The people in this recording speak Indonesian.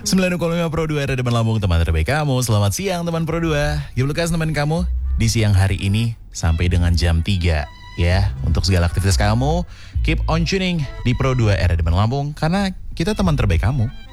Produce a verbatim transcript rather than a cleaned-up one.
sembilan koma lima Pro dua Redeman Lampung, teman terbaik kamu. Selamat siang teman Pro dua. Give Lukas teman kamu di siang hari ini sampai dengan jam tiga ya. Untuk segala aktivitas kamu, keep on tuning di Pro dua Redeman Lampung karena kita teman terbaik kamu.